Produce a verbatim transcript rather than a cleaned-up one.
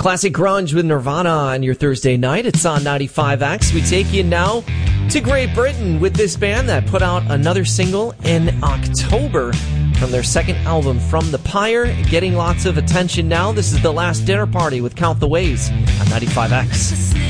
Classic grunge with Nirvana on your Thursday night. It's on ninety-five X. We take you now to Great Britain with this band that put out another single in October from their second album, From the Pyre, getting lots of attention now. This is The Last Dinner Party with Count the Ways on ninety-five X.